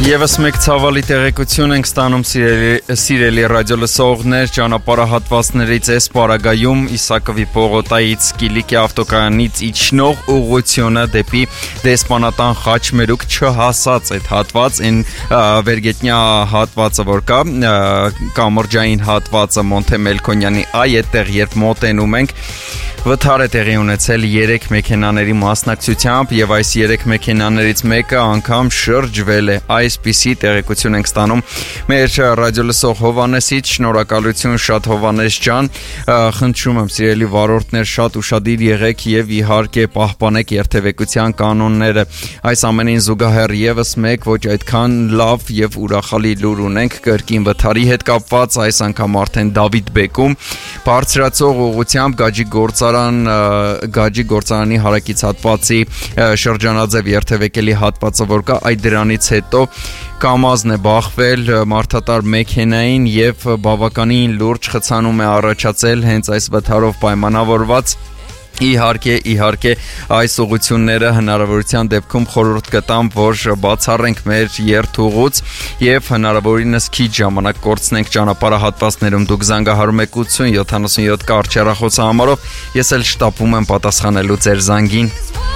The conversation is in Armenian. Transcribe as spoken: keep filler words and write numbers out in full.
Եվս մեկ ցավալի տեղեկություն ենք ստանում սիրելի, սիրելի ռադիոլսողներ, ճանապարհահատվածներից այս պարագայում Իսակովի պողոտայից Կիլիկի ավտոկայանից իջնող ուղղությունը դեպի դեսպանատան Խաչմերուկ չհասած այդ հատված, այն վերգետնյա հատվածը որ կա, կամրջային հատվածը Մոնթե Մելքոնյանի այդտեղ երբ մոտենում ենք, վթար է տեղի ունեցել երեք մեքենաների մասնակցությամբ եւ այս երեք մեքենաներից մեկը անգամ շրջվել է։ Այսպիսի տեղեկություն ենք ստանում մեր ռադիոլսող Հովանեսից, շնորհակալություն շատ Հովանես ջան, խնդրում եմ սիրելի վարորդներ շատ ուշադիր եղեք եւ իհարկե պահպանեք երթևեկության կանոնները։ Այս ամենին զուգահեռ եւս մեկ ոչ այդքան լավ եւ ուրախալի լուր ունենք կրկին վթարի հետ կապված, այս անգամ արդեն Դավիթ բեկում բարձրացող ուղղությամբ Գաջի գործարան Գաջի գործարանի հարակից հատվածի շրջանաձև երթևեկելի հատվածը որ կա, այդ դրանից հետո Կամազն է բախվել մարդատար մեքենային եւ բավականին լուրջ խցանում է առաջացել հենց այս վթարով պայմանավորված Իհարկե, իհարկե այս ուղղությունները հնարավորության դեպքում խորհուրդ կտամ, որ բացառենք մեր երթուղուց եւ հնարավորինս քիչ ժամանակ կորցնենք ճանապարհահատվածներում։ Դուք զանգահարում եք ութ ութ յոթանասունյոթ կարճ հեռախոսահամարով, ես էլ շտապում եմ պատասխանելու ձեր զանգին։